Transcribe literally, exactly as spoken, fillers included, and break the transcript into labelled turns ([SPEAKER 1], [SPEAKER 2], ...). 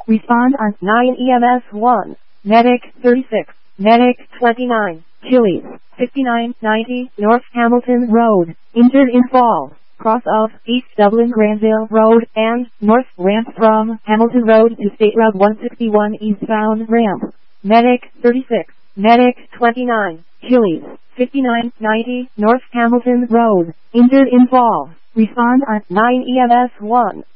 [SPEAKER 1] Respond on nine E M S one. Medic thirty-six. Medic twenty-nine. Chili's fifty-nine ninety North Hamilton Road. Injured in fall. Cross of East Dublin Granville Road and North Ramp from Hamilton Road to State Route one sixty-one eastbound ramp. Medic thirty-six. Medic twenty-nine. Chili's fifty-nine ninety North Hamilton Road. Injured in fall. Respond on nine E M S one.